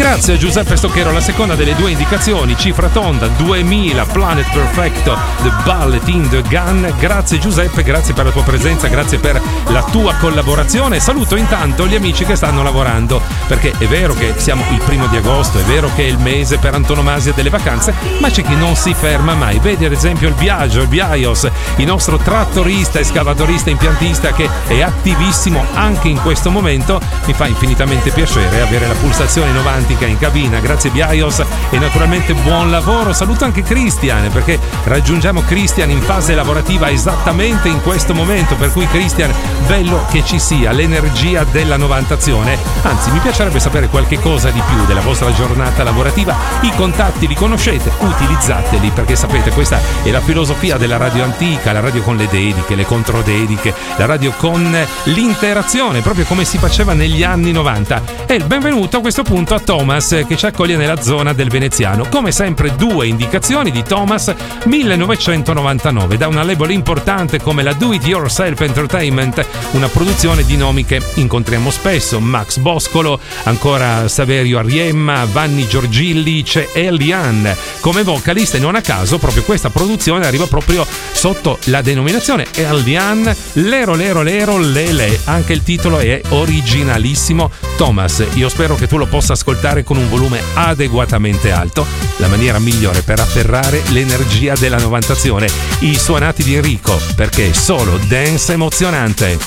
Grazie a Giuseppe Stocchero, la seconda delle due indicazioni, cifra tonda 2000, Planet Perfecto, The Bullet in the Gun. Grazie Giuseppe, grazie per la tua presenza, grazie per la tua collaborazione. Saluto intanto gli amici che stanno lavorando, perché è vero che siamo il 1 agosto, è vero che è il mese per antonomasia delle vacanze, ma c'è chi non si ferma mai. Vedi ad esempio il Biagio, il Biaios, il nostro trattorista, escavatorista, impiantista che è attivissimo anche in questo momento. Mi fa infinitamente piacere avere la pulsazione 90 in cabina, grazie Biaios, e naturalmente buon lavoro. Saluto anche Christian, perché raggiungiamo Christian in fase lavorativa esattamente in questo momento, per cui Christian, bello che ci sia l'energia della novantazione. Anzi, mi piacerebbe sapere qualche cosa di più della vostra giornata lavorativa. I contatti li conoscete, utilizzateli, perché sapete, questa è la filosofia della radio antica, la radio con le dediche, le controdediche, la radio con l'interazione, proprio come si faceva negli anni 90. E il benvenuto a questo punto a Thomas, che ci accoglie nella zona del veneziano. Come sempre 2 indicazioni di Thomas, 1999, da una label importante come la Do It Yourself Entertainment, una produzione di nomi che incontriamo spesso: Max Boscolo, ancora Saverio Arriemma, Vanni Giorgilli, c'è Eliane come vocalista, e non a caso proprio questa produzione arriva proprio sotto la denominazione Eliane, Lero Lero Lero Lele. Anche il titolo è originalissimo. Thomas, io spero che tu lo possa ascoltare con un volume adeguatamente alto, la maniera migliore per afferrare l'energia della novantazione, i suonati di Enrico, perché è solo dance emozionante.